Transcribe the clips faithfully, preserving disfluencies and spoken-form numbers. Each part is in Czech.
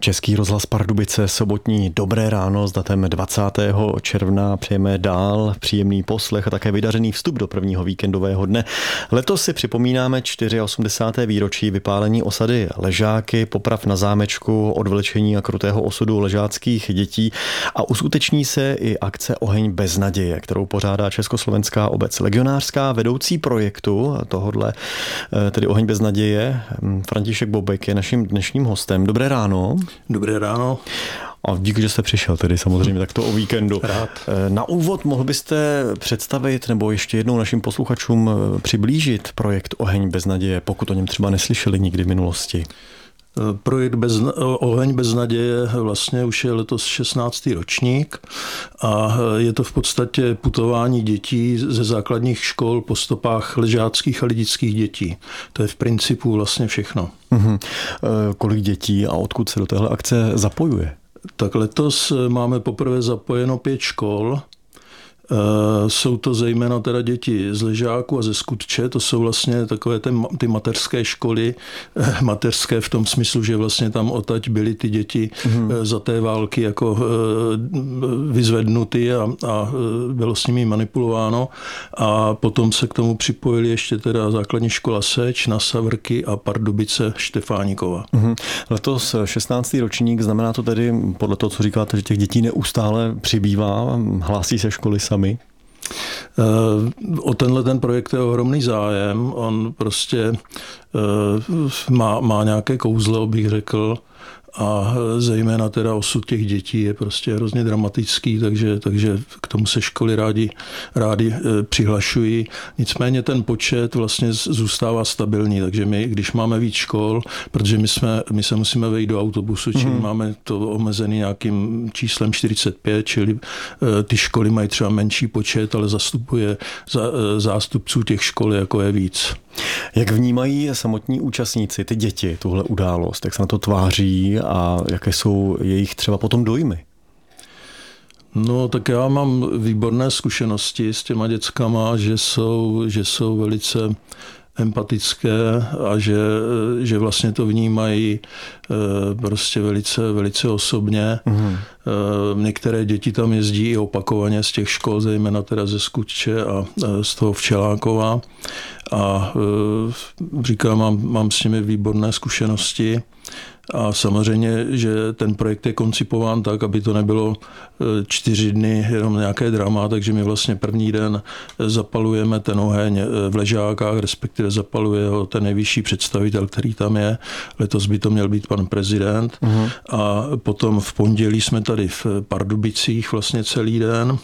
Český rozhlas Pardubice, sobotní Dobré ráno s datem dvacátého června. Přejeme dál příjemný poslech a také vydařený vstup do prvního víkendového dne. Letos si připomínáme osmdesáté čtvrté výročí vypálení osady Ležáky, poprav na zámečku, odvlečení a krutého osudu ležáckých dětí a uskuteční se i akce Oheň bez naděje, kterou pořádá Československá obec legionářská. Vedoucí projektu tohodle, tedy Oheň bez naděje, František Bobek, je naším dnešním hostem. Dobré ráno. Dobré ráno. A díky, že jste přišel tedy samozřejmě takto o víkendu. Rád. Na úvod mohl byste představit nebo ještě jednou našim posluchačům přiblížit projekt Oheň bez naděje, pokud o něm třeba neslyšeli nikdy v minulosti? Projekt bez, Oheň bez naděje vlastně už je letos šestnáctý ročník a je to v podstatě putování dětí ze základních škol po stopách ležáckých a lidických dětí. To je v principu vlastně všechno. Mhm. Kolik dětí a odkud se do téhle akce zapojuje? Tak letos máme poprvé zapojeno pět škol. Jsou to zejména teda děti z Ležáku a ze Skutče, to jsou vlastně takové ty, ty mateřské školy, mateřské v tom smyslu, že vlastně tam odtud byly ty děti mm. za té války jako vyzvednuty a, a bylo s nimi manipulováno. A potom se k tomu připojili ještě teda základní škola Seč, na Savrky a Pardubice Štefánikova. Mm. Letos šestnáctý ročník, znamená to tedy podle toho, co říkáte, že těch dětí neustále přibývá, hlásí se školy sami? O tenhle ten projekt je ohromný zájem. On prostě má, má nějaké kouzlo, bych řekl, a zejména teda osud těch dětí je prostě hrozně dramatický, takže, takže k tomu se školy rádi, rádi přihlašují. Nicméně ten počet vlastně zůstává stabilní, takže my, když máme víc škol, protože my, jsme, my se musíme vejít do autobusu, čili mm. máme to omezený nějakým číslem čtyřicet pět, čili ty školy mají třeba menší počet, ale zastupuje zástupců těch škol, jako je víc. Jak vnímají samotní účastníci, ty děti, tuhle událost? Jak se na to tváří a jaké jsou jejich třeba potom dojmy? No, tak já mám výborné zkušenosti s těma dětskama, že jsou, že jsou velice empatické a že, že vlastně to vnímají prostě velice, velice osobně. Mm. Některé děti tam jezdí i opakovaně z těch škol, zejména teda ze Skutče a z toho Včelákova. A říkám, mám, mám s nimi výborné zkušenosti. A samozřejmě, že ten projekt je koncipován tak, aby to nebylo čtyři dny jenom nějaké drama, takže my vlastně první den zapalujeme ten oheň v Ležákách, respektive zapaluje ho ten nejvyšší představitel, který tam je. Letos by to měl být pan prezident. Uh-huh. A potom v pondělí jsme tady v Pardubicích vlastně celý den,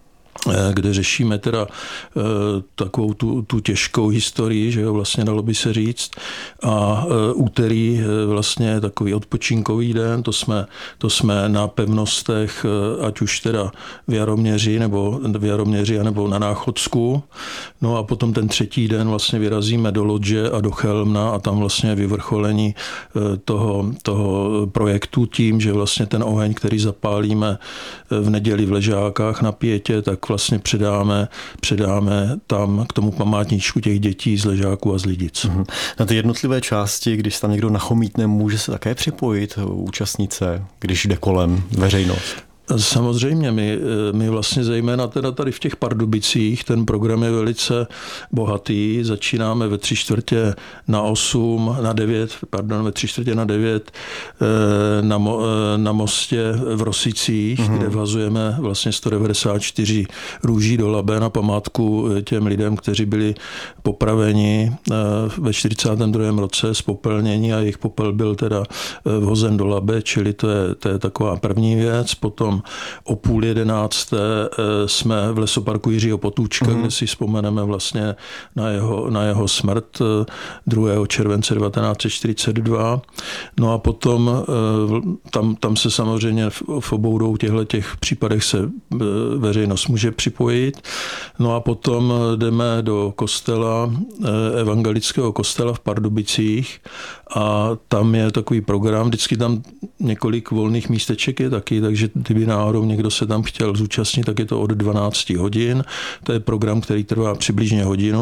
kde řešíme teda takovou tu, tu těžkou historii, že jo, vlastně dalo by se říct. A úterý vlastně takový odpočinkový den, to jsme, to jsme na pevnostech, ať už teda v Jaroměři, nebo v Jaroměři, nebo na Náchodsku. No a potom ten třetí den vlastně vyrazíme do Lodže a do Chelmna a tam vlastně vyvrcholení toho, toho projektu tím, že vlastně ten oheň, který zapálíme v neděli v Ležákách na Pětě, tak vlastně předáme, předáme tam k tomu památníčku těch dětí z Ležáků a z Lidic. Mm-hmm. Na ty jednotlivé části, když se tam někdo nachomítne, může se také připojit účastnice, když jde kolem veřejnost? Samozřejmě, my, my vlastně zejména teda tady v těch Pardubicích, ten program je velice bohatý. Začínáme ve tři čtvrtě na osm, na devět, pardon, ve tři čtvrtě na devět na, mo, na mostě v Rosicích, mm-hmm. kde vazujeme vlastně sto devadesát čtyři růží do Labe na památku těm lidem, kteří byli popraveni ve čtyřicátém druhém roce z popelnění a jejich popel byl teda vhozen do Labe, čili to je, to je taková první věc. Potom o půl jedenácté jsme v lesoparku Jiřího Potůčka, mm-hmm. kde si vzpomeneme vlastně na jeho, na jeho smrt druhého července devatenáct set čtyřicet dva. No a potom tam, tam se samozřejmě v obou těchto těch případech se veřejnost může připojit. No a potom jdeme do kostela, evangelického kostela v Pardubicích a tam je takový program, vždycky tam několik volných místeček je taky, takže kdyby náhodou někdo se tam chtěl zúčastnit, tak je to od dvanácti hodin. To je program, který trvá přibližně hodinu.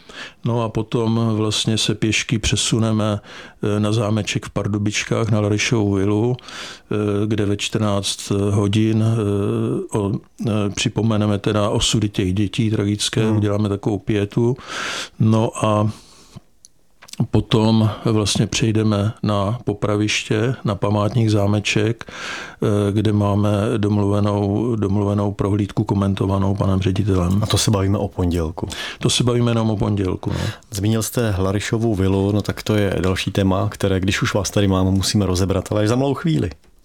No a potom vlastně se pěšky přesuneme na zámeček v Pardubičkách na Larišovu vilu, kde ve čtrnáct hodin připomeneme teda osudy těch dětí tragické, hmm. uděláme takovou pietu. No a potom vlastně přejdeme na popraviště, na památník zámeček, kde máme domluvenou, domluvenou prohlídku komentovanou panem ředitelem. A to se bavíme o pondělku. To se bavíme jenom o pondělku. No. Zmínil jste Hlarišovu vilu, no tak to je další téma, které, když už vás tady máme, musíme rozebrat, ale až za malou chvíli.